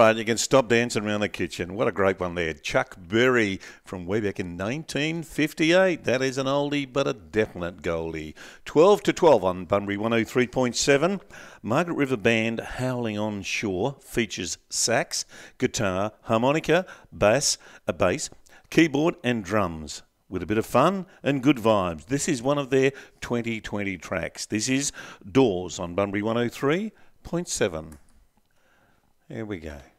right, you can stop dancing around the kitchen. What a great one there. Chuck Berry from way back in 1958. That is an oldie, but a definite goldie. 12 to 12 on Bunbury 103.7. Margaret River Band Howling on Shore features sax, guitar, harmonica, bass, keyboard and drums, with a bit of fun and good vibes. This is one of their 2020 tracks. This is Doors on Bunbury 103.7. Here we go.